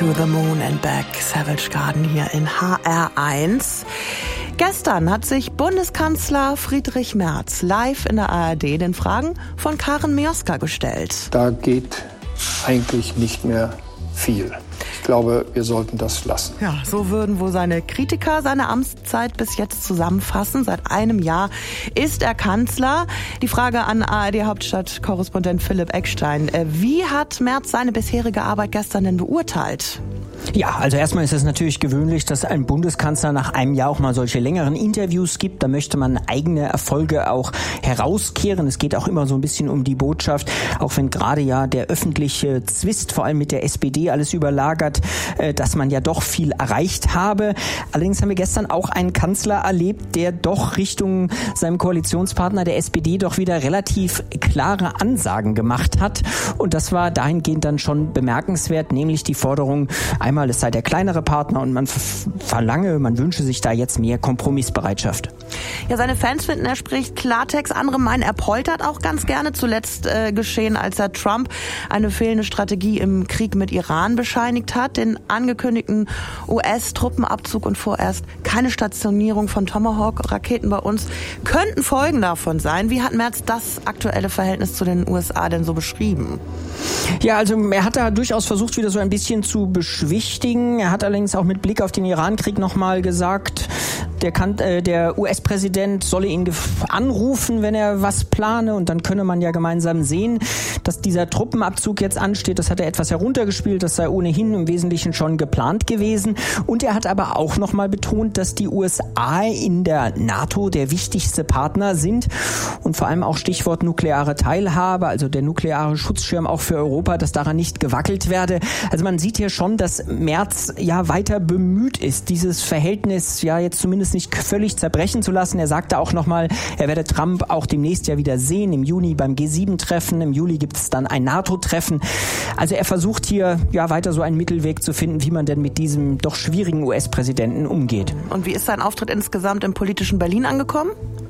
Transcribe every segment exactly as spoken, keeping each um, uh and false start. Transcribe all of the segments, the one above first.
to the Moon and Back, Savage Garden hier in H R eins. Gestern hat sich Bundeskanzler Friedrich Merz live in der A R D den Fragen von Karen Mioska gestellt. Da geht eigentlich nicht mehr viel. Ich glaube, wir sollten das lassen. Ja, so würden wohl seine Kritiker seine Amtszeit bis jetzt zusammenfassen. Seit einem Jahr ist er Kanzler. Die Frage an A R D-Hauptstadt-Korrespondent Philipp Eckstein. Wie hat Merz seine bisherige Arbeit gestern denn beurteilt? Ja, also erstmal ist es natürlich gewöhnlich, dass ein Bundeskanzler nach einem Jahr auch mal solche längeren Interviews gibt. Da möchte man eigene Erfolge auch herauskehren. Es geht auch immer so ein bisschen um die Botschaft, auch wenn gerade ja der öffentliche Zwist, vor allem mit der S P D, alles überlagert, dass man ja doch viel erreicht habe. Allerdings haben wir gestern auch einen Kanzler erlebt, der doch Richtung seinem Koalitionspartner der S P D doch wieder relativ klare Ansagen gemacht hat. Und das war dahingehend dann schon bemerkenswert, nämlich die Forderung, einmal, es sei der kleinere Partner und man verlange, man wünsche sich da jetzt mehr Kompromissbereitschaft. Ja, seine Fans finden, er spricht Klartext. Andere meinen, er poltert auch ganz gerne. Zuletzt äh, geschehen, als er Trump eine fehlende Strategie im Krieg mit Iran bescheinigt hat, den angekündigten U S-Truppenabzug und vorerst keine Stationierung von Tomahawk-Raketen bei uns könnten Folgen davon sein. Wie hat Merz das aktuelle Verhältnis zu den U S A denn so beschrieben? Ja, also er hat da durchaus versucht, wieder so ein bisschen zu beschwichtigen. Er hat allerdings auch mit Blick auf den Iran-Krieg nochmal gesagt, der, kann, äh, der U S-Präsident solle ihn anrufen, wenn er was plane, und dann könne man ja gemeinsam sehen, dass dieser Truppenabzug jetzt ansteht. Das hat er etwas heruntergespielt, das sei ohnehin im Wesentlichen schon geplant gewesen. Und er hat aber auch nochmal betont, dass die U S A in der NATO der wichtigste Partner sind und vor allem auch Stichwort nukleare Teilhabe, also der nukleare Schutzschirm auch für Europa, dass daran nicht gewackelt werde. Also man sieht hier schon, dass Merz ja weiter bemüht ist, dieses Verhältnis ja jetzt zumindest nicht völlig zerbrechen zu lassen. Er sagte auch nochmal, er werde Trump auch demnächst ja wieder sehen, im Juni beim G sieben Treffen, im Juli gibt es dann ein NATO-Treffen. Also er versucht hier ja weiter so einen Mittelweg zu finden, wie man denn mit diesem doch schwierigen U S-Präsidenten umgeht. Und wie ist sein Auftritt insgesamt im politischen Berlin angekommen?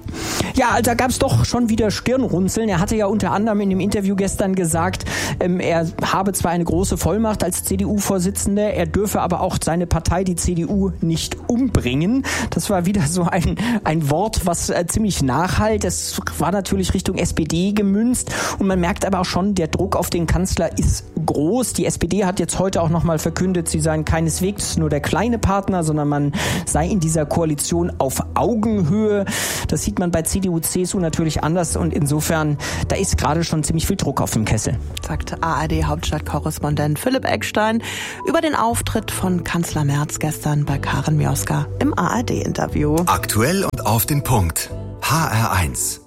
Ja, also da gab es doch schon wieder Stirnrunzeln. Er hatte ja unter anderem in dem Interview gestern gesagt, ähm, er habe zwar eine große Vollmacht als C D U-Vorsitzender, er dürfe aber auch seine Partei, die C D U, nicht umbringen. Das war wieder so ein, ein Wort, was äh, ziemlich nachhallt. Das war natürlich Richtung S P D gemünzt. Und man merkt aber auch schon, der Druck auf den Kanzler ist groß. Die S P D hat jetzt heute auch nochmal verkündet, sie seien keineswegs nur der kleine Partner, sondern man sei in dieser Koalition auf Augenhöhe. Das sieht man bei C D U, C S U natürlich anders, und insofern, da ist gerade schon ziemlich viel Druck auf dem Kessel. Sagt A R D-Hauptstadt-Korrespondent Philipp Eckstein über den Auftritt von Kanzler Merz gestern bei Karen Mioska im A R D-Interview. Aktuell und auf den Punkt. H R eins.